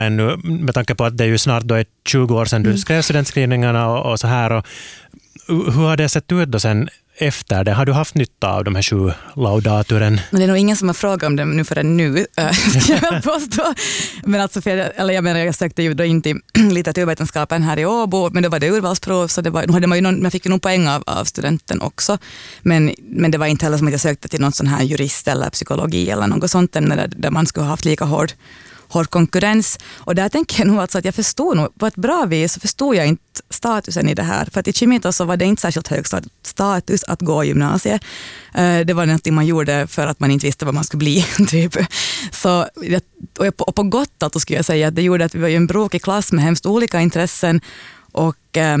ännu med tanke på att det är ju snart då är 20 år sedan du skrev studentskrivningarna och så här. Och hur har det sett ut då sen efter det? Har du haft nytta av de här 7 laudaturen? Men det är nog ingen som har frågat om det nu förrän nu, ska jag påstå. Men alltså, jag sökte ju då in till litteraturvetenskapen här i Åbo, men då var det urvalsprov, så man fick ju någon poäng av studenten också. Men det var inte heller som att jag sökte till någon sån här jurist eller psykologi eller något sånt där man skulle ha haft lika hård konkurrens. Och där tänker jag nog alltså att jag förstod nog, på ett bra vis så förstod jag inte statusen i det här. För att i Kimita så var det inte särskilt hög status att gå gymnasiet. Det var någonting man gjorde för att man inte visste vad man skulle bli. Typ. Så, och på gott att skulle jag säga att det gjorde att vi var ju en brokig klass med hemskt olika intressen. Och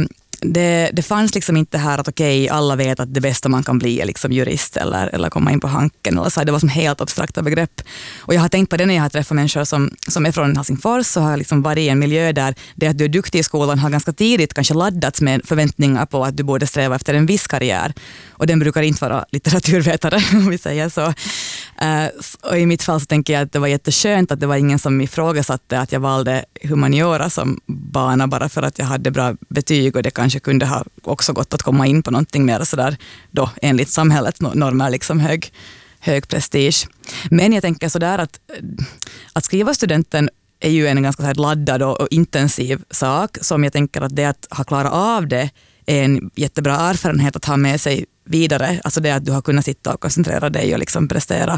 det fanns liksom inte här att okej, alla vet att det bästa man kan bli är liksom jurist eller komma in på Hanken. Eller så. Det var som helt abstrakta begrepp. Och jag har tänkt på det när jag har träffat människor som är från Helsingfors, så har jag liksom varit i en miljö där det att du är duktig i skolan har ganska tidigt kanske laddats med förväntningar på att du borde sträva efter en viss karriär. Och den brukar inte vara litteraturvetare, om vi säger så. Och i mitt fall så tänker jag att det var jätteskönt att det var ingen som ifrågasatte att jag valde humaniora som bana bara för att jag hade bra betyg, och det kanske kunde ha också gått att komma in på någonting mer sådär då enligt samhällets normer, liksom hög prestige. Men jag tänker sådär att skriva studenten är ju en ganska så här laddad och intensiv sak, som jag tänker att det att ha klarat av det är en jättebra erfarenhet att ha med sig vidare. Alltså det att du har kunnat sitta och koncentrera dig och liksom prestera.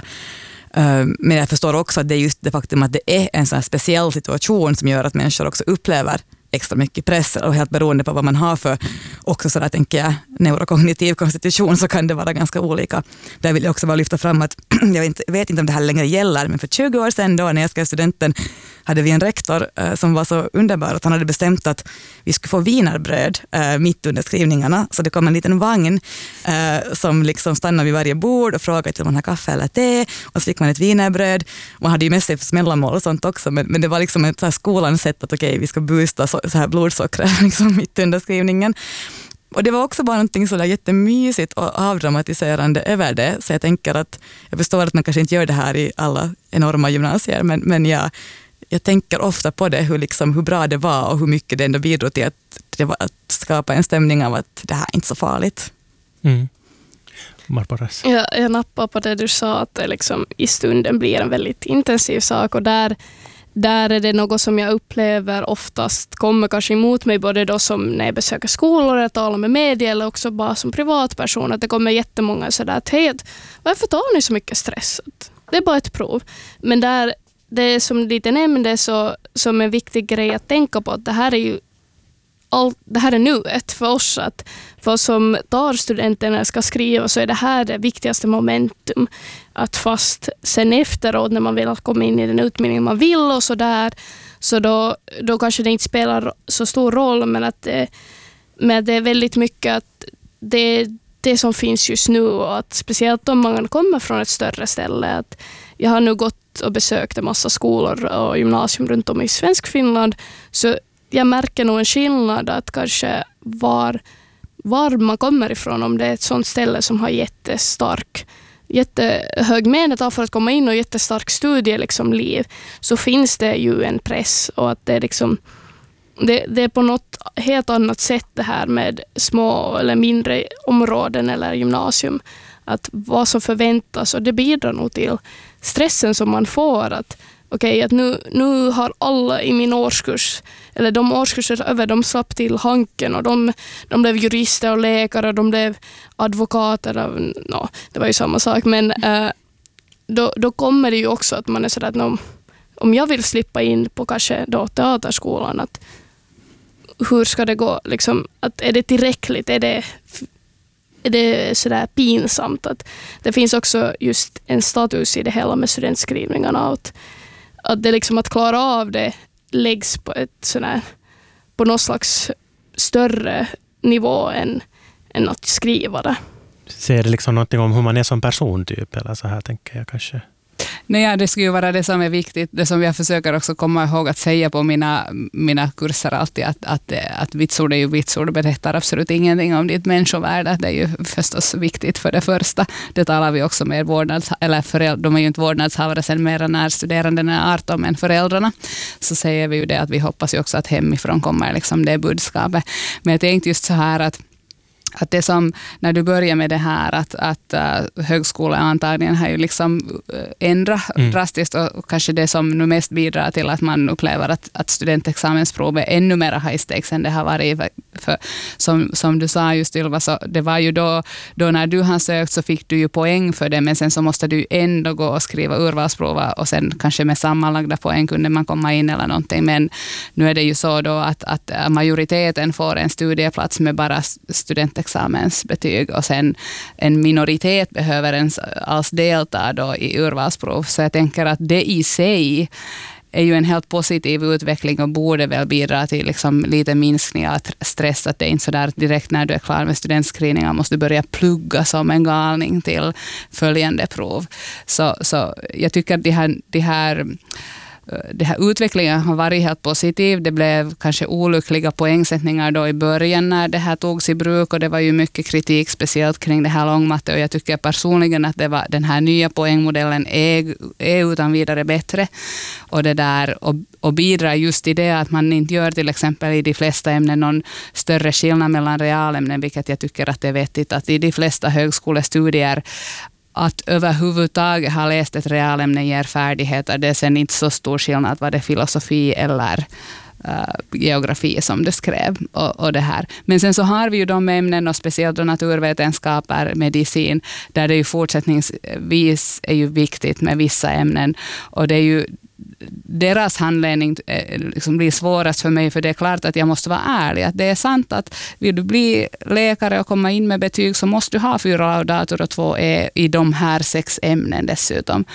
Men jag förstår också att det är just det faktum att det är en sån här speciell situation som gör att människor också upplever extra mycket press, och helt beroende på vad man har för också sådär, tänker jag, neurokognitiv konstitution, så kan det vara ganska olika. Där vill jag också bara lyfta fram att jag vet inte om det här längre gäller, men för 20 år sedan då när jag skrev studenten hade vi en rektor som var så underbar att han hade bestämt att vi skulle få wienerbröd mitt under skrivningarna. Så det kom en liten vagn som liksom stannade vid varje bord och frågade om man har kaffe eller te, och så fick man ett wienerbröd. Man hade ju med sig mellanmål och sånt också, men det var liksom ett så här skolans sätt att okej, vi ska boosta så här blodsockret liksom mitt under skrivningen. Och det var också bara någonting sådär jättemysigt och avdramatiserande över det. Så jag tänker att, jag förstår att man kanske inte gör det här i alla enorma gymnasier, men jag tänker ofta på det, hur bra det var och hur mycket det ändå bidrog till att skapa en stämning av att det här är inte så farligt. Mm. Jag nappar på det du sa, att det liksom i stunden blir en väldigt intensiv sak, och där är det något som jag upplever oftast kommer kanske emot mig, både då som när jag besöker skolor eller talar med media, eller också bara som privatperson, att det kommer jättemånga sådär att hej, varför tar ni så mycket stress? Det är bara ett prov. Men där, det som lite nämnde så, som en viktig grej att tänka på, att det här är ju det här är nuet för oss, att för oss som tar studenterna ska skriva, så är det här det viktigaste momentum, att fast sen efteråt när man vill komma in i den utbildning man vill och så där, så då kanske det inte spelar så stor roll, men att det är väldigt mycket att det som finns just nu, och att speciellt om man kommer från ett större ställe, att jag har nu gått och besökt en massa skolor och gymnasium runt om i svensk Finland, så jag märker nog en skillnad att kanske var man kommer ifrån, om det är ett sånt ställe som har jättehög medeltal för att komma in och jättestark studie liksom liv, så finns det ju en press, och att det är liksom det är på något helt annat sätt det här med små eller mindre områden eller gymnasium, att vad som förväntas, och det bidrar nog till stressen som man får, att okej, att nu har alla i min årskurs, eller de årskurser över, de slapp till Hanken, och de blev jurister och läkare, och de blev advokater. Det var ju samma sak, men då kommer det ju också att man är sådär att om jag vill slippa in på kanske då teaterskolan, att hur ska det gå? Liksom, att är det tillräckligt? Är det sådär pinsamt? Att det finns också just en status i det hela med studentskrivningarna, att det liksom att klara av det läggs på ett sådär, på någon slags större nivå än att skriva det. Ser det liksom någonting om hur man är som person typ, eller så här tänker jag kanske? Nej, det skulle ju vara det som är viktigt, det som jag försöker också komma ihåg att säga på mina kurser alltid, att vitsord är ju vitsord, berättar absolut ingenting om ditt människovärde. Det är ju förstås viktigt för det första. Det talar vi också med de är ju inte vårdnadshavare sen mer när studerande är 18, men föräldrarna, så säger vi ju det att vi hoppas ju också att hemifrån kommer liksom det budskapet. Men jag tänkte just så här att det som, när du börjar med det här att högskoleantagningen har ju liksom ändrat drastiskt, och kanske det som nu mest bidrar till att man upplever att studentexamensprovet är ännu mer high stakes än det har varit. För som du sa just, Ylva, så det var ju då när du har sökt så fick du ju poäng för det, men sen så måste du ändå gå och skriva urvalsprovet och sen kanske med sammanlagda poäng kunde man komma in eller någonting. Men nu är det ju så då att majoriteten får en studieplats med bara studentexamensbetyg, och sen en minoritet behöver ens alls delta då i urvalsprov. Så jag tänker att det i sig är ju en helt positiv utveckling och borde väl bidra till liksom lite minskning av stress. Att det är inte så där direkt när du är klar med studentscreeningar måste du börja plugga som en galning till följande prov. Så jag tycker att det här utvecklingen har varit helt positiv. Det blev kanske olyckliga poängsättningar då i början när det här togs i bruk, och det var ju mycket kritik speciellt kring det här långmatte, och jag tycker personligen att den här nya poängmodellen är utan vidare bättre, och det där och bidrar just i det att man inte gör till exempel i de flesta ämnen någon större skillnad mellan realämnen, vilket jag tycker att det är vettigt att i de flesta högskolestudier att överhuvudtaget ha läst ett realämne ger färdigheter. Det är sen inte så stor skillnad vad det är filosofi eller geografi som du skrev och det här. Men sen så har vi ju de ämnen, och speciellt då naturvetenskaper, medicin, där det ju fortsättningsvis är ju viktigt med vissa ämnen, och det är ju deras handledning liksom blir svårast för mig, för det är klart att jag måste vara ärlig. Att det är sant att vill du bli läkare och komma in med betyg så måste du ha 4 laudator och 2 i de här 6 ämnen dessutom.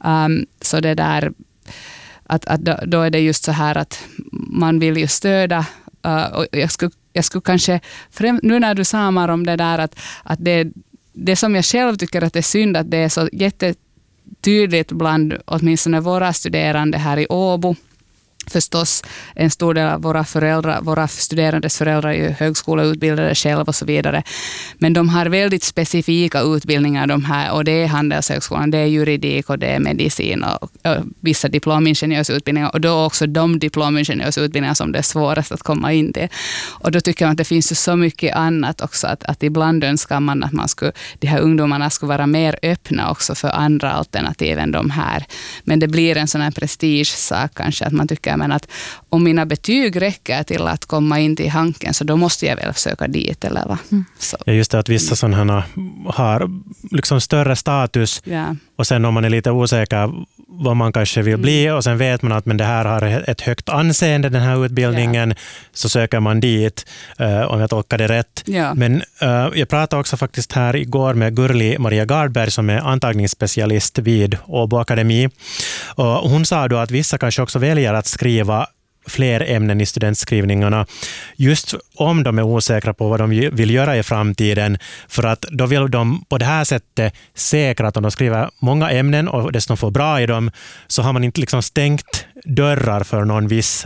Så det där att då är det just så här att man vill ju stödja, och jag skulle kanske nu när du sa mer om det där att det som jag själv tycker att det är synd att det är så jättetydligt bland åtminstone våra studerande här i Åbo. Förstås en stor del av våra studerandes föräldrar är ju högskoleutbildade själv och så vidare. Men de har väldigt specifika utbildningar de här, och det är Handelshögskolan, det är juridik och det är medicin och vissa diplomingenjörsutbildningar, och då också de diplomingenjörsutbildningar som det är svårast att komma in till. Och då tycker jag att det finns ju så mycket annat också, att ibland önskar man att de här ungdomarna skulle vara mer öppna också för andra alternativ än de här. Men det blir en sån här prestigesak kanske, att man tycker men att om mina betyg räcker till att komma in till Hanken, så då måste jag väl söka dit, eller va? Så. Ja, just det, att vissa sådana har liksom större status, och sen om man är lite osäker vad man kanske vill bli, och sen vet man att men det här har ett högt anseende, den här utbildningen, så söker man dit, om jag tolkar det rätt. Ja. Men jag pratade också faktiskt här igår med Gurli Maria Gardberg som är antagningsspecialist vid Åbo Akademi, och hon sa då att vissa kanske också väljer att skriva fler ämnen i studentskrivningarna just om de är osäkra på vad de vill göra i framtiden, för att då vill de på det här sättet säkra att om de skriver många ämnen och dessutom får bra i dem, så har man inte liksom stängt dörrar för någon viss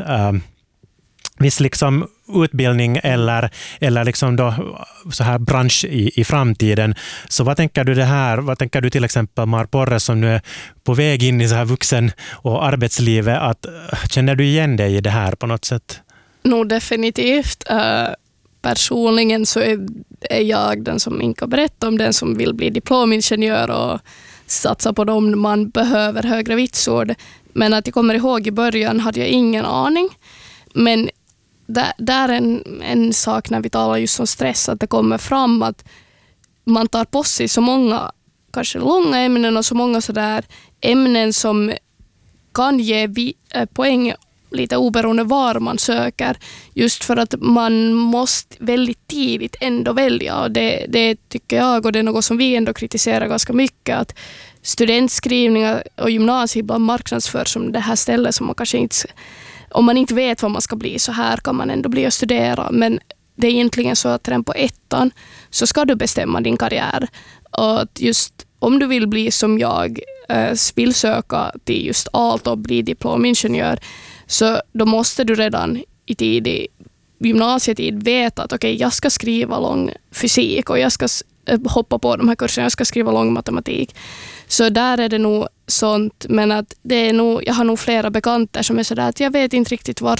liksom utbildning eller liksom då så här bransch i framtiden. Så vad tänker du det här? Vad tänker du till exempel Mar Porres som nu är på väg in i så här vuxen- och arbetslivet? Känner du igen dig i det här på något sätt? Nog definitivt. Personligen så är jag den som Inka berättade om, den som vill bli diplomingenjör och satsa på dem man behöver högre vitsord. Men att jag kommer ihåg i början hade jag ingen aning. Men där är en sak när vi talar just om stress, att det kommer fram att man tar på sig så många kanske långa ämnen och så många sådär ämnen som kan ge poäng lite oberoende var man söker, just för att man måste väldigt tidigt ändå välja, och det tycker jag, och det är något som vi ändå kritiserar ganska mycket, att studentskrivningar och gymnasiet bara marknadsför som det här stället som man kanske inte, om man inte vet vad man ska bli, så här kan man ändå bli och studera. Men det är egentligen så att redan på 1:an så ska du bestämma din karriär. Och att just om du vill bli som jag, vill söka till just Aalto och bli diplomingenjör, så då måste du redan i tidig gymnasietid veta att okej, jag ska skriva lång fysik och jag ska hoppa på de här kurserna, jag ska skriva lång matematik. Så där är det nog sånt, men att det är nog, jag har nog flera bekanta som är sådär att jag vet inte riktigt var